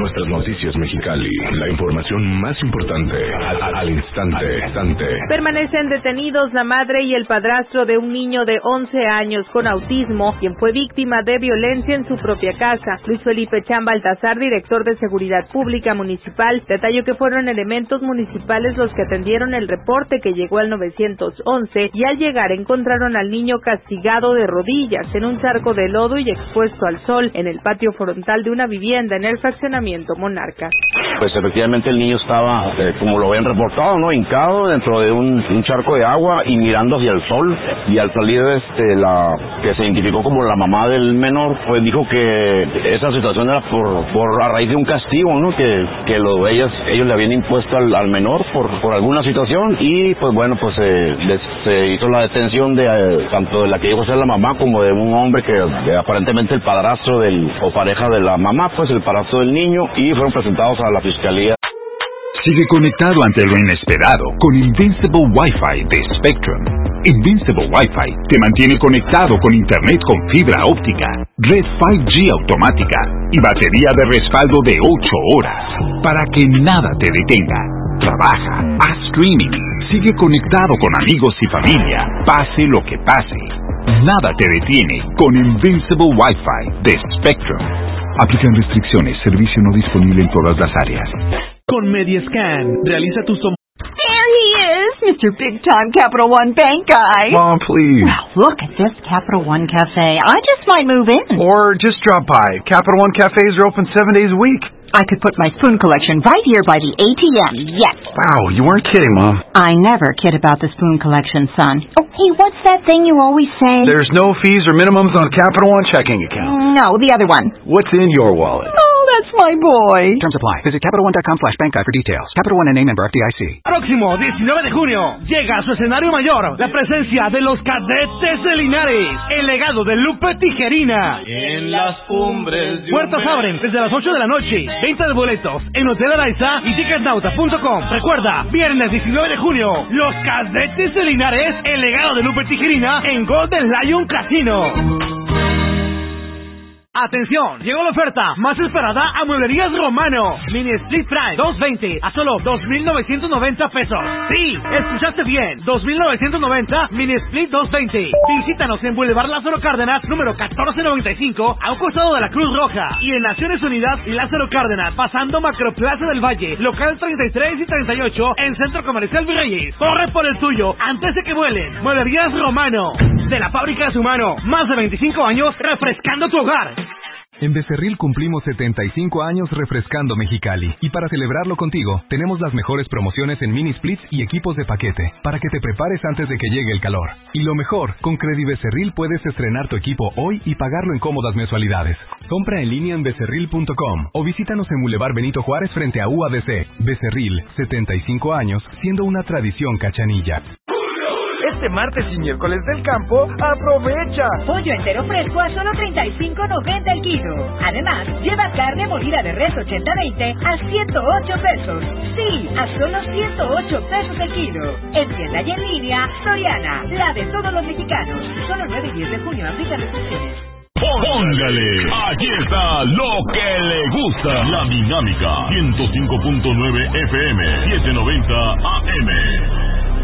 Nuestras noticias Mexicali, la información más importante, al instante. Permanecen detenidos la madre y el padrastro de un niño de 11 años con autismo, quien fue víctima de violencia en su propia casa. Luis Felipe Chan Baltazar, director de Seguridad Pública Municipal, detalló que fueron elementos municipales los que atendieron el reporte que llegó al 911 y al llegar encontraron al niño castigado de rodillas en un charco de lodo y expuesto al sol en el patio frontal de una vivienda en el fraccionamiento Monarca. Pues efectivamente el niño estaba, como lo habían reportado, ¿no?, hincado dentro de un charco de agua y mirando hacia el sol, y al salir la que se identificó como la mamá del menor, pues dijo que esa situación era por a raíz de un castigo, ¿no?, que ellos le habían impuesto al menor por alguna situación, y pues bueno, pues se hizo la detención de tanto de la que dijo ser la mamá como de un hombre que aparentemente el padrastro o pareja de la mamá, pues el padrastro del niño, y fueron presentados a la fiscalía. Sigue conectado ante lo inesperado con Invincible Wi-Fi de Spectrum. Invincible Wi-Fi te mantiene conectado con internet con fibra óptica, red 5G automática y batería de respaldo de 8 horas para que nada te detenga. Trabaja, haz streaming, sigue conectado con amigos y familia, pase lo que pase. Nada te detiene con Invincible Wi-Fi de Spectrum. Aplican restricciones, servicio no disponible en todas las áreas. Con Mediascan, realiza tus There he is, Mr. Big Time Capital One Bank guy. Mom, please. Wow, look at this Capital One Cafe. I just might move in. Or just drop by. Capital One cafes are open 7 days a week. I could put my spoon collection right here by the ATM, yes. Wow, you weren't kidding, Mom. I never kid about the spoon collection, son. Oh, hey, what's that thing you always say? There's no fees or minimums on Capital One checking accounts. No, the other one. What's in your wallet? Oh, that's my boy. Terms apply. Visit CapitalOne.com/bank guide for details. Capital One and name member FDIC. Próximo 19 de junio llega a su escenario mayor la presencia de los Cadetes de Linares, el legado de Lupe Tijerina. En las cumbres de Puertas abren desde las 8 de la noche. Venta de boletos en Hotel Araiza y Ticketnauta.com. Recuerda, viernes 19 de junio, los Cadetes de Linares, el legado de Lupe Tijerina en Golden Lion Casino. Atención, llegó la oferta más esperada a Mueblerías Romano. Mini Split Prime 220 a solo 2,990 pesos. Sí, escuchaste bien, 2,990 Mini Split 220. Visítanos en Boulevard Lázaro Cárdenas, número 1495, a un costado de la Cruz Roja. Y en Naciones Unidas y Lázaro Cárdenas, pasando Macroplaza del Valle, local 33 y 38, en Centro Comercial Virreyes. Corre por el tuyo, antes de que vuelen. Mueblerías Romano, de la fábrica de su mano. Más de 25 años refrescando tu hogar. En Becerril cumplimos 75 años refrescando Mexicali. Y para celebrarlo contigo, tenemos las mejores promociones en mini splits y equipos de paquete, para que te prepares antes de que llegue el calor. Y lo mejor, con Credi Becerril puedes estrenar tu equipo hoy y pagarlo en cómodas mensualidades. Compra en línea en becerril.com o visítanos en Boulevard Benito Juárez frente a UADC. Becerril, 75 años, siendo una tradición cachanilla. Este martes y miércoles del campo, aprovecha. Pollo entero fresco a solo $35.90 el kilo. Además, lleva carne molida de res 80-20 a $108 pesos. Sí, a solo $108 pesos el kilo. En tienda y en línea, Soriana, la de todos los mexicanos. Solo 9 y 10 de junio, aplica restricciones. Póngale, aquí está lo que le gusta. La Dinámica 105.9 FM, 790 AM.